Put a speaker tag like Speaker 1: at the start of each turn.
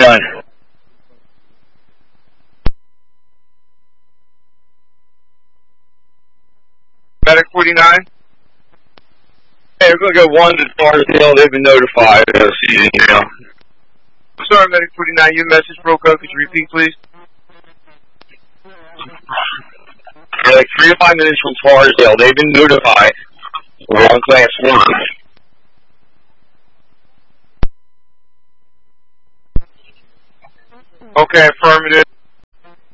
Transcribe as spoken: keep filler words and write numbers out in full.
Speaker 1: forty-nine.
Speaker 2: Medic forty-nine?
Speaker 1: Hey, we're going to go one to Scarsdale. They've been notified. Uh, see you email.
Speaker 2: Sorry, Medic forty-nine. Your message broke up. Could you repeat, please?
Speaker 1: They're like three to five minutes from Scarsdale. They've been notified. We're on class one.
Speaker 2: Okay, affirmative.